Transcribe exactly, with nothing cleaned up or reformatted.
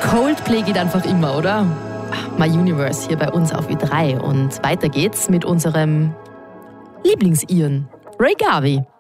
Coldplay geht einfach immer, oder? My Universe hier bei uns auf Ö drei. Und weiter geht's mit unserem Lieblings-Iren, Ray Garvey.